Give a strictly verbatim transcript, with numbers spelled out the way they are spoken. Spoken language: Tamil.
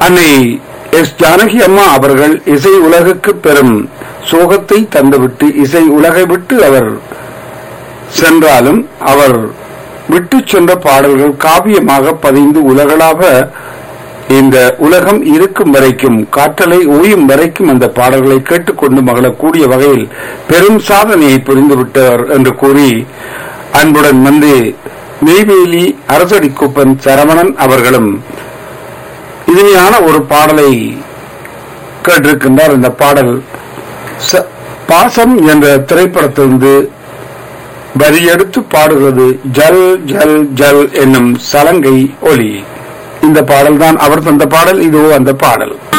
அன்னை எஸ் ஜானகி அம்மா அவர்கள் இசை உலகுக்கு பெரும் சோகத்தை தந்துவிட்டு இசை உலகை விட்டு அவர் சென்றாலும் அவர் விட்டு சென்ற பாடல்கள் காவியமாக பதிந்து உலகளாக இந்த உலகம் இருக்கும் வரைக்கும் காற்றலை ஓயும் வரைக்கும் அந்த பாடல்களை கேட்டுக்கொண்டு மகளக்கூடிய வகையில் பெரும் சாதனையை புரிந்துவிட்டார் என்று கூறி அன்புடன் வந்து நெய்வேலி அரசடி குப்பன் சரவணன் அவர்களும் இனிமையான ஒரு பாடலை கேட்டிருக்கின்றார். இந்த பாடல் பாசம் என்ற திரைப்படத்திலிருந்து வரியெடுத்து பாடுகிறது ஜல் ஜல் ஜல் என்னும் சலங்கை ஒலி. இந்த பாடல் தான் அவர் தந்த பாடல். இதோ அந்த பாடல்.